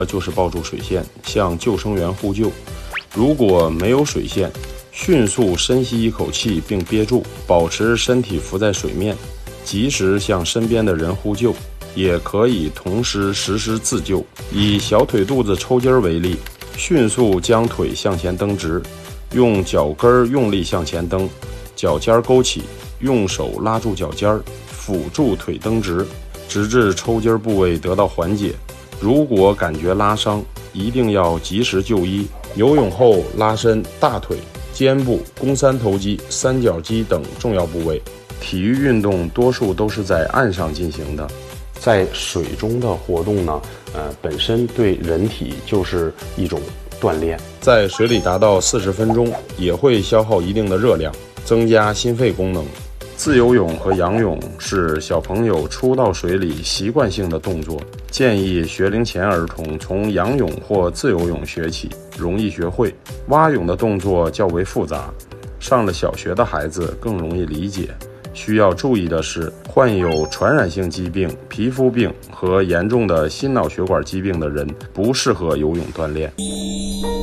就是抱住水线，向救生员呼救。如果没有水线，迅速深吸一口气并憋住，保持身体浮在水面，及时向身边的人呼救。也可以同时实施自救。以小腿肚子抽筋为例，迅速将腿向前蹬直，用脚跟用力向前蹬，脚尖勾起，用手拉住脚尖，辅助腿蹬直，直至抽筋部位得到缓解。如果感觉拉伤，一定要及时就医。游泳后拉伸大腿、肩部、肱三头肌、三角肌等重要部位。体育运动多数都是在岸上进行的，在水中的活动呢，本身对人体就是一种锻炼。在水里达到40分钟，也会消耗一定的热量，增加心肺功能。自由泳和仰泳是小朋友初到水里习惯性的动作，建议学龄前儿童从仰泳或自由泳学起，容易学会。蛙泳的动作较为复杂，上了小学的孩子更容易理解。需要注意的是，患有传染性疾病、皮肤病和严重的心脑血管疾病的人不适合游泳锻炼。